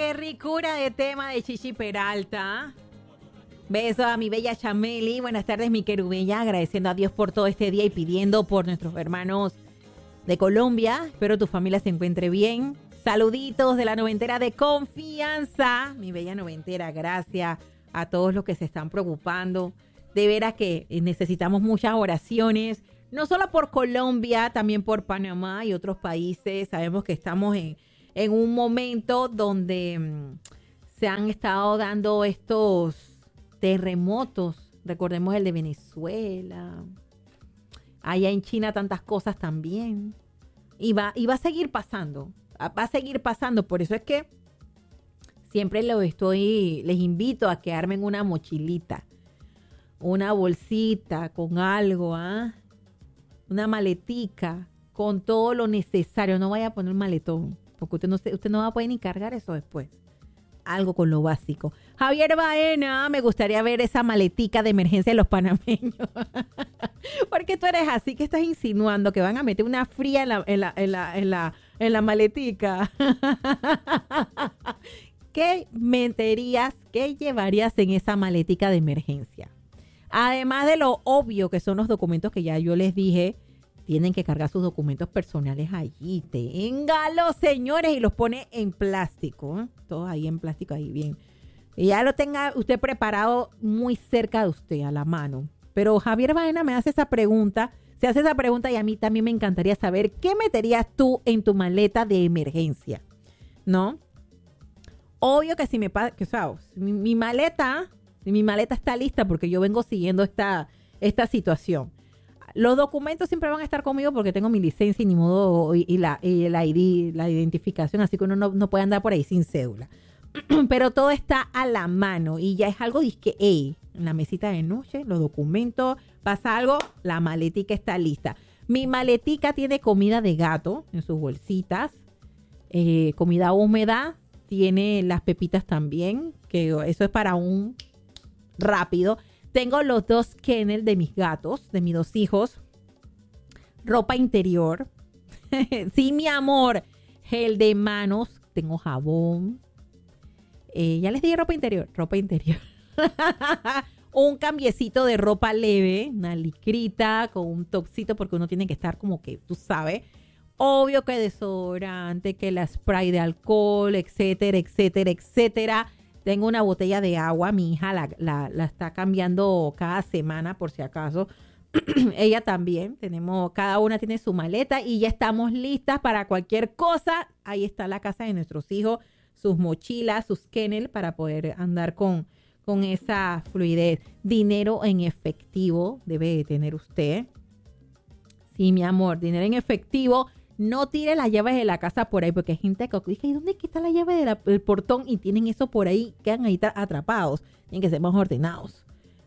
qué ricura de tema de Chichi Peralta. Beso a mi bella Chameli. Buenas tardes, mi querubella. Agradeciendo a Dios por todo este día y pidiendo por nuestros hermanos de Colombia. Espero tu familia se encuentre bien. Saluditos de la noventera de confianza. Mi bella noventera, gracias a todos los que se están preocupando. De veras que necesitamos muchas oraciones. No solo por Colombia, también por Panamá y otros países. Sabemos que estamos en un momento donde se han estado dando estos terremotos. Recordemos el de Venezuela. Allá en China tantas cosas también. Y va a seguir pasando. Va a seguir pasando. Por eso es que siempre les invito a que armen una mochilita. Una bolsita con algo, una maletica con todo lo necesario. No vaya a poner un maletón, porque usted no va a poder ni cargar eso después. Algo con lo básico. Javier Baena, me gustaría ver esa maletica de emergencia de los panameños. Porque tú eres así, que estás insinuando que van a meter una fría en la maletica. ¿Qué meterías, qué llevarías en esa maletica de emergencia? Además de lo obvio que son los documentos que ya yo les dije, tienen que cargar sus documentos personales allí. Téngalos, señores, y los pone en plástico. Todos ahí en plástico, ahí bien. Y ya lo tenga usted preparado muy cerca de usted, a la mano. Pero Javier Baena me hace esa pregunta. Se hace esa pregunta y a mí también me encantaría saber qué meterías tú en tu maleta de emergencia, ¿no? Obvio que si me pasa, que sabes, mi maleta está lista porque yo vengo siguiendo esta situación. Los documentos siempre van a estar conmigo porque tengo mi licencia y ni modo y la ID, la identificación, así que uno no puede andar por ahí sin cédula. Pero todo está a la mano y ya es algo disque, en la mesita de noche, los documentos, pasa algo, la maletica está lista. Mi maletica tiene comida de gato en sus bolsitas, comida húmeda, tiene las pepitas también, que eso es para un rápido. Tengo los 2 kennels de mis gatos, de mis 2 hijos. Ropa interior. Sí, mi amor. Gel de manos. Tengo jabón. Ya les dije ropa interior. Ropa interior. Un cambiecito de ropa leve. Una licrita con un topcito porque uno tiene que estar como que, tú sabes. Obvio que desodorante, que la spray de alcohol, etcétera, etcétera, etcétera. Tengo una botella de agua, mi hija la está cambiando cada semana por si acaso. Ella también, cada una tiene su maleta y ya estamos listas para cualquier cosa. Ahí está la casa de nuestros hijos, sus mochilas, sus kennel para poder andar con esa fluidez. Dinero en efectivo debe de tener usted. Sí, mi amor, dinero en efectivo. No tire las llaves de la casa por ahí, porque hay gente que dice, ¿y dónde está la llave del portón? Y tienen eso por ahí, quedan ahí atrapados. Tienen que ser más ordenados.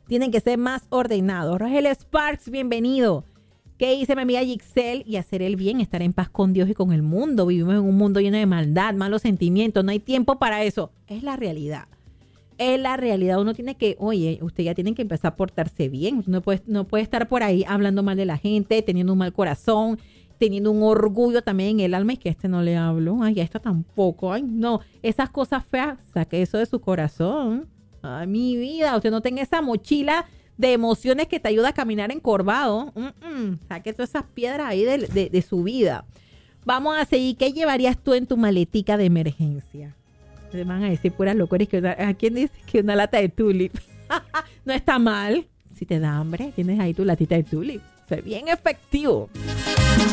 Rogel Sparks, bienvenido. ¿Qué dice mi amiga Gixel? Y hacer el bien, estar en paz con Dios y con el mundo. Vivimos en un mundo lleno de maldad, malos sentimientos. No hay tiempo para eso. Es la realidad. Uno tiene que, usted ya tiene que empezar a portarse bien. No puede estar por ahí hablando mal de la gente, teniendo un mal corazón, teniendo un orgullo también en el alma y que no le hablo. Ay, a esta tampoco. Ay, no. Esas cosas feas, saque eso de su corazón. Ay, mi vida. Usted no tenga esa mochila de emociones que te ayuda a caminar encorvado. Saque todas esas piedras ahí de su vida. Vamos a seguir. ¿Qué llevarías tú en tu maletica de emergencia? Se van a decir puras locuras. ¿A quién dice que una lata de tulip? No está mal. Si te da hambre, tienes ahí tu latita de tulip. Es bien efectivo.